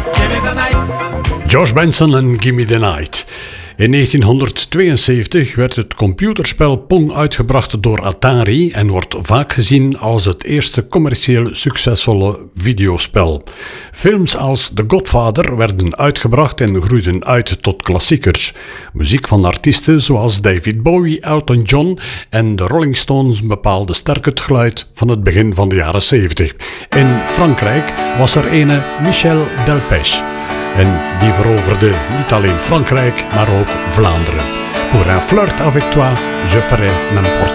George Benson en Gimme the Night. In 1972 werd het computerspel Pong uitgebracht door Atari en wordt vaak gezien als het eerste commercieel succesvolle videospel. Films als The Godfather werden uitgebracht en groeiden uit tot klassiekers. Muziek van artiesten zoals David Bowie, Elton John en de Rolling Stones bepaalde sterk het geluid van het begin van de jaren 70. In Frankrijk was er ene Michel Delpech. En die veroverde niet alleen Frankrijk, maar ook Vlaanderen. Pour un flirt avec toi, je ferai n'importe